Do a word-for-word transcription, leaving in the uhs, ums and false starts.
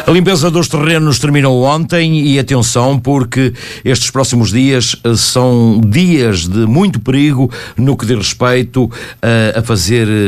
A limpeza dos terrenos terminou ontem e atenção, porque estes próximos dias são dias de muito perigo no que diz respeito a, a fazer